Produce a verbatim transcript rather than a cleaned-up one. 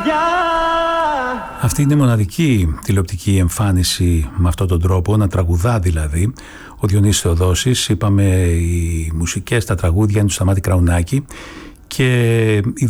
Αυτή είναι η μοναδική τηλεοπτική εμφάνιση με αυτόν τον τρόπο, να τραγουδά δηλαδή ο Διονύσης Θεοδόσης. Είπαμε οι μουσικές, τα τραγούδια είναι του Σταμάτη Κραουνάκη και